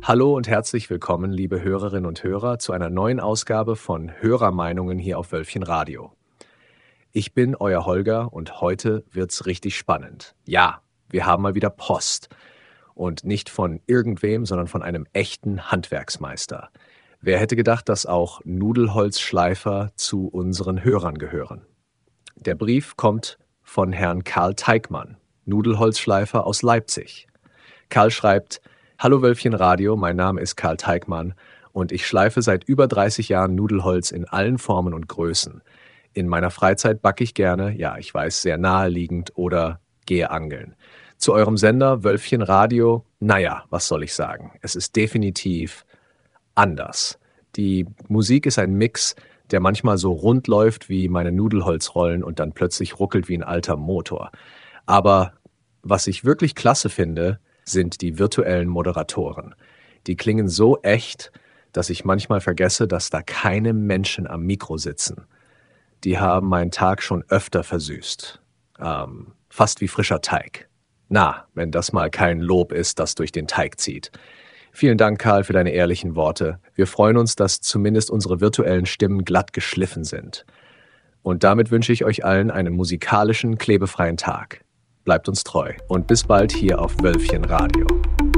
Hallo und herzlich willkommen, liebe Hörerinnen und Hörer, zu einer neuen Ausgabe von Hörermeinungen hier auf Wölfchen Radio. Ich bin euer Holger und heute wird's richtig spannend. Ja, wir haben mal wieder Post. Und nicht von irgendwem, sondern von einem echten Handwerksmeister. Wer hätte gedacht, dass auch Nudelholzschleifer zu unseren Hörern gehören? Der Brief kommt von Herrn Karl Teigmann, Nudelholzschleifer aus Leipzig. Karl schreibt: Hallo Wölfchen Radio, mein Name ist Karl Teigmann und ich schleife seit über 30 Jahren Nudelholz in allen Formen und Größen. In meiner Freizeit backe ich gerne, ja, ich weiß, sehr naheliegend, oder gehe angeln. Zu eurem Sender Wölfchen Radio, naja, was soll ich sagen? Es ist definitiv anders. Die Musik ist ein Mix, der manchmal so rund läuft wie meine Nudelholzrollen und dann plötzlich ruckelt wie ein alter Motor. Aber was ich wirklich klasse finde, sind die virtuellen Moderatoren. Die klingen so echt, dass ich manchmal vergesse, dass da keine Menschen am Mikro sitzen. Die haben meinen Tag schon öfter versüßt. Fast wie frischer Teig. Na, wenn das mal kein Lob ist, das durch den Teig zieht. Vielen Dank, Karl, für deine ehrlichen Worte. Wir freuen uns, dass zumindest unsere virtuellen Stimmen glatt geschliffen sind. Und damit wünsche ich euch allen einen musikalischen, klebefreien Tag. Bleibt uns treu und bis bald hier auf Wölfchen Radio.